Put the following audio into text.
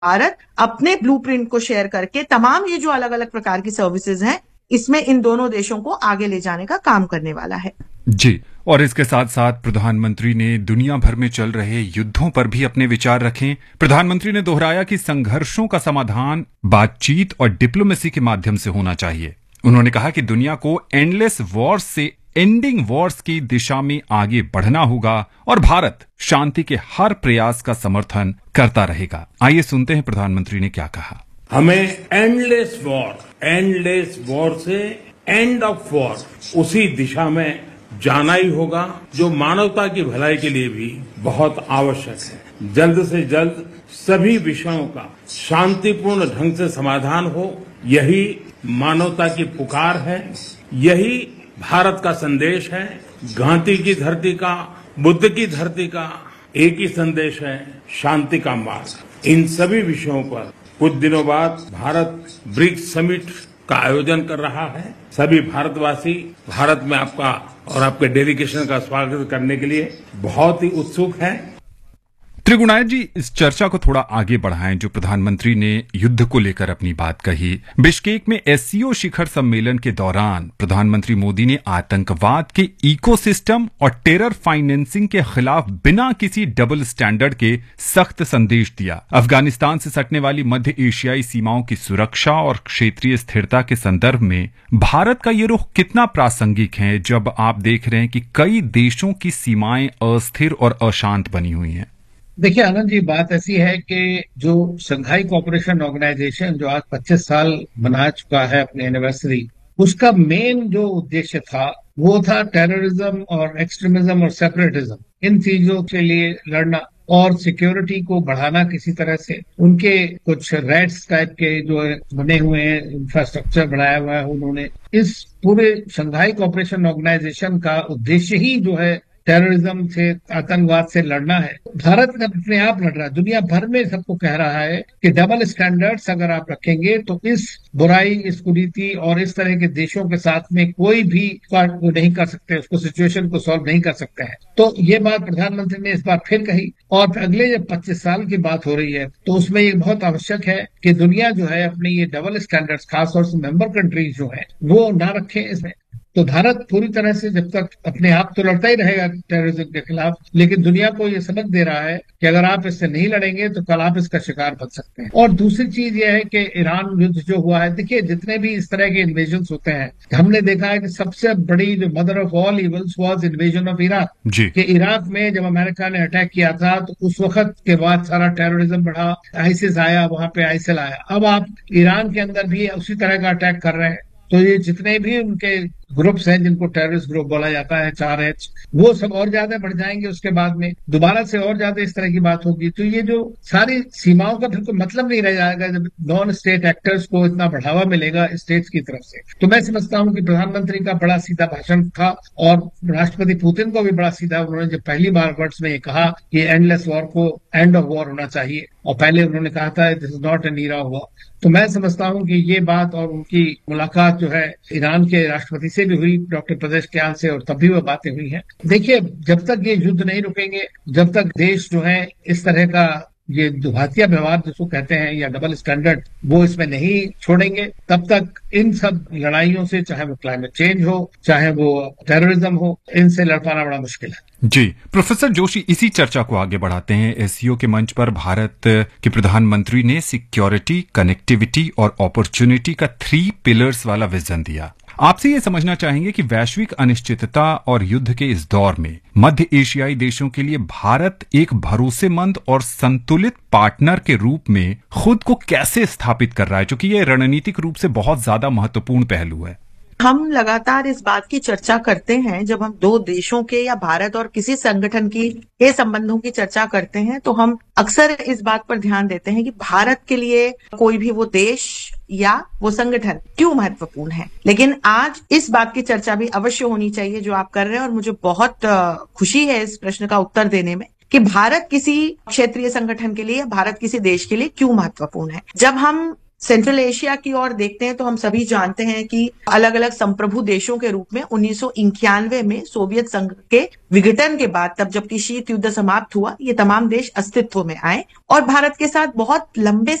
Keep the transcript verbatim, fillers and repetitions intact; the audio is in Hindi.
भारत अपने ब्लूप्रिंट को शेयर करके तमाम ये जो अलग अलग प्रकार की सर्विसेज हैं, इसमें इन दोनों देशों को आगे ले जाने का काम करने वाला है। जी, और इसके साथ साथ प्रधानमंत्री ने दुनिया भर में चल रहे युद्धों पर भी अपने विचार रखे। प्रधानमंत्री ने दोहराया कि संघर्षों का समाधान बातचीत और डिप्लोमेसी के माध्यम से होना चाहिए। उन्होंने कहा कि दुनिया को एंडलेस वॉर्स से एंडिंग वॉर्स की दिशा में आगे बढ़ना होगा और भारत शांति के हर प्रयास का समर्थन करता रहेगा। आइए सुनते हैं प्रधानमंत्री ने क्या कहा। हमें एंडलेस वॉर एंडलेस वॉर से एंड ऑफ वॉर उसी दिशा में जाना ही होगा, जो मानवता की भलाई के लिए भी बहुत आवश्यक है। जल्द से जल्द सभी विषयों का शांतिपूर्ण ढंग से समाधान हो, यही मानवता की पुकार है, यही भारत का संदेश है। गांधी की धरती का, बुद्ध की धरती का एक ही संदेश है, शांति का मार्ग। इन सभी विषयों पर कुछ दिनों बाद भारत ब्रिक्स समिट का आयोजन कर रहा है। सभी भारतवासी भारत में आपका और आपके डेलीगेशन का स्वागत करने के लिए बहुत ही उत्सुक हैं। त्रिगुणायत जी, इस चर्चा को थोड़ा आगे बढ़ाएं। जो प्रधानमंत्री ने युद्ध को लेकर अपनी बात कही, बिश्केक में एससीओ शिखर सम्मेलन के दौरान प्रधानमंत्री मोदी ने आतंकवाद के इकोसिस्टम और टेरर फाइनेंसिंग के खिलाफ बिना किसी डबल स्टैंडर्ड के सख्त संदेश दिया। अफगानिस्तान से सटने वाली मध्य एशियाई सीमाओं की सुरक्षा और क्षेत्रीय स्थिरता के संदर्भ में भारत का ये रुख कितना प्रासंगिक है, जब आप देख रहे हैं कि कई देशों की सीमाएं अस्थिर और अशांत बनी हुई हैं? देखिए आनंद जी, बात ऐसी है कि जो शंघाई कोऑपरेशन ऑर्गेनाइजेशन जो आज पच्चीस साल मना चुका है अपनी एनिवर्सरी, उसका मेन जो उद्देश्य था वो था टेररिज्म और एक्सट्रीमिज्म और सेपरेटिज्म, इन चीजों के लिए लड़ना और सिक्योरिटी को बढ़ाना किसी तरह से। उनके कुछ रेड्स टाइप के जो बने हुए हैं, इंफ्रास्ट्रक्चर बनाया हुआ है उन्होंने। इस पूरे शंघाई कोऑपरेशन ऑर्गेनाइजेशन का उद्देश्य ही जो है टेररिज्म से, आतंकवाद से लड़ना है। भारत अपने आप लड़ रहा है, दुनिया भर में सबको कह रहा है कि डबल स्टैंडर्ड्स अगर आप रखेंगे तो इस बुराई, इस कुरीति और इस तरह के देशों के साथ में कोई भी वो नहीं कर सकते, उसको सिचुएशन को सॉल्व नहीं कर सकते हैं। तो ये बात प्रधानमंत्री ने इस बार फिर कही। और अगले जब पच्चीस साल की बात हो रही है तो उसमें ये बहुत आवश्यक है कि दुनिया जो है अपने ये डबल स्टैंडर्ड्स, खासतौर से मेंबर कंट्रीज जो है वो ना रखें इसमें। तो भारत पूरी तरह से जब तक अपने आप तो लड़ता ही रहेगा टेररिज्म के खिलाफ, लेकिन दुनिया को ये सबक दे रहा है कि अगर आप इससे नहीं लड़ेंगे तो कल आप इसका शिकार बन सकते हैं। और दूसरी चीज ये है कि ईरान युद्ध जो हुआ है, देखिए जितने भी इस तरह के इन्वेजन होते हैं, हमने देखा है कि सबसे बड़ी जो mother of all evils was invasion of Iraq. कि इराक में जब अमेरिका ने अटैक किया था तो उस वक्त के बाद सारा टेररिज्म बढ़ा, आईसिस आया, वहां पे आईसिल आया। अब आप ईरान के अंदर भी उसी तरह का अटैक कर रहे हैं। तो ये जितने भी उनके ग्रुप्स हैं जिनको टेररिस्ट ग्रुप बोला जाता है, चार एच, वो सब और ज्यादा बढ़ जाएंगे। उसके बाद में दोबारा से और ज्यादा इस तरह की बात होगी। तो ये जो सारी सीमाओं का फिर कोई मतलब नहीं रह जाएगा जब नॉन स्टेट एक्टर्स को इतना बढ़ावा मिलेगा स्टेट्स की तरफ से। तो मैं समझता हूं कि प्रधानमंत्री का बड़ा सीधा भाषण था और राष्ट्रपति पुतिन को भी बड़ा सीधा, उन्होंने जब पहली बार वर्ड्स में ये कहा कि एंडलेस वॉर को एंड ऑफ वॉर होना चाहिए, और पहले उन्होंने कहा था this is not an era of war. तो मैं समझता हूं कि ये बात और उनकी मुलाकात जो है ईरान के राष्ट्रपति से भी हुई, डॉक्टर पेजेश्कियान से, और तब भी वो बातें हुई हैं। देखिए जब तक ये युद्ध नहीं रुकेंगे, जब तक देश जो है इस तरह का ये दुभातिया व्यवहार जिसको कहते हैं या डबल स्टैंडर्ड वो इसमें नहीं छोड़ेंगे, तब तक इन सब लड़ाइयों से, चाहे वो क्लाइमेट चेंज हो, चाहे वो टेररिज्म हो, इनसे लड़ पाना बड़ा मुश्किल है। जी प्रोफेसर जोशी, इसी चर्चा को आगे बढ़ाते हैं। एससीओ के मंच पर भारत के प्रधानमंत्री ने सिक्योरिटी, कनेक्टिविटी और अपॉर्चुनिटी का थ्री पिलर्स वाला विजन दिया। आपसे ये समझना चाहेंगे कि वैश्विक अनिश्चितता और युद्ध के इस दौर में मध्य एशियाई देशों के लिए भारत एक भरोसेमंद और संतुलित पार्टनर के रूप में खुद को कैसे स्थापित कर रहा है, क्योंकि ये रणनीतिक रूप से बहुत ज्यादा महत्वपूर्ण पहलू है। हम लगातार इस बात की चर्चा करते हैं, जब हम दो देशों के या भारत और किसी संगठन की के संबंधों की चर्चा करते हैं तो हम अक्सर इस बात पर ध्यान देते हैं कि भारत के लिए कोई भी वो देश या वो संगठन क्यों महत्वपूर्ण है। लेकिन आज इस बात की चर्चा भी अवश्य होनी चाहिए जो आप कर रहे हैं, और मुझे बहुत खुशी है इस प्रश्न का उत्तर देने में कि भारत किसी क्षेत्रीय संगठन के लिए या भारत किसी देश के लिए क्यों महत्वपूर्ण है। जब हम सेंट्रल एशिया की ओर देखते हैं तो हम सभी जानते हैं कि अलग अलग संप्रभु देशों के रूप में उन्नीस सौ इक्यानवे में सोवियत संघ के विघटन के बाद, तब जबकि शीत युद्ध समाप्त हुआ, ये तमाम देश अस्तित्व में आए और भारत के साथ बहुत लंबे